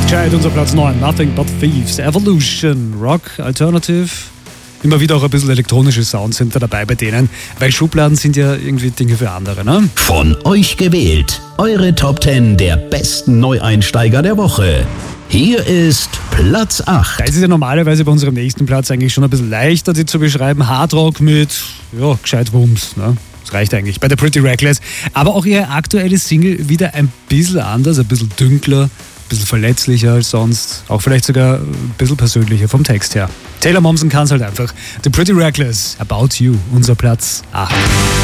gescheit, unser Platz 9. Nothing But Thieves. Evolution, Rock, Alternative. Immer wieder auch ein bisschen elektronische Sounds sind da dabei bei denen, weil Schubladen sind ja irgendwie Dinge für andere, ne? Von euch gewählt. Eure Top 10 der besten Neueinsteiger der Woche. Hier ist Platz 8. Da ist es ja normalerweise bei unserem nächsten Platz eigentlich schon ein bisschen leichter, die zu beschreiben. Hardrock mit, ja, gescheit Wumms, ne? Das reicht eigentlich bei der Pretty Reckless. Aber auch ihre aktuelle Single wieder ein bisschen anders, ein bisschen dünkler, ein bisschen verletzlicher als sonst. Auch vielleicht sogar ein bisschen persönlicher vom Text her. Taylor Momsen kann es halt einfach. The Pretty Reckless, About You, unser Platz 8.